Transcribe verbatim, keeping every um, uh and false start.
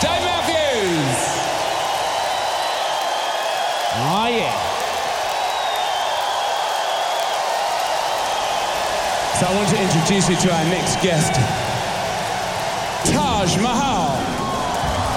Dave Matthews. Oh, yeah. So I want to introduce you to our next guest, Taj Mahal.